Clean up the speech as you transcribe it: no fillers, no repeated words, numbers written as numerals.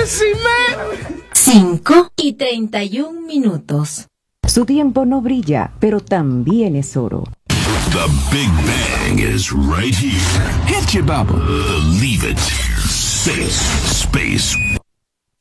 Decime. 5:31. Su tiempo no brilla, pero también es oro. The Big Bang is right here. Hit you, Baba. Believe it. Space